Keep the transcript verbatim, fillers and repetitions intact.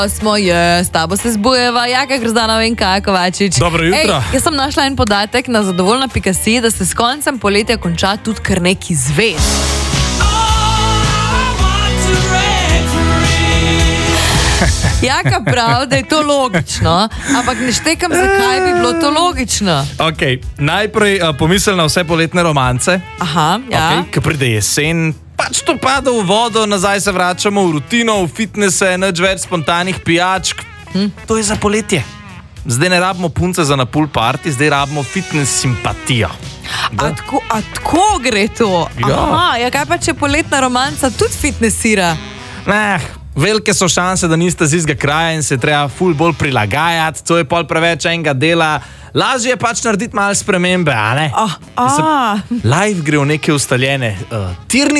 Smo je, s tabo se zbujeva, Jaka Grozdanova in Kaja Kovačič. Dobro jutro. Ej, jaz sem našla en podatek na zadovoljna pika si, da se s koncem poletja konča tudi kar neki zvezd. Jaka prav, da je to logično, ampak ne štekam, zakaj bi bilo to logično. Ok, najprej uh, pomisel na vse poletne romance. Aha, ja. Okay, ko pride jesen, pač to pada v vodo, nazaj se vračamo v rutino, v fitnese, nič več spontanih pijačk. Hm? To je za poletje. Zdaj ne rabimo punce za na pool party, zdaj rabimo fitness simpatijo. A tako, a tako gre to? Ja. Aha, ja, kaj pa če poletna romanca tudi fitnessira? Eh, velike so šanse, da niste z istega kraja in se treba ful bolj prilagajati, to je pol preveč enega dela. Lažje je pač narediti malo spremembe, a ne? Ah, ah. Life gre v neke ustaljene uh, tirnice.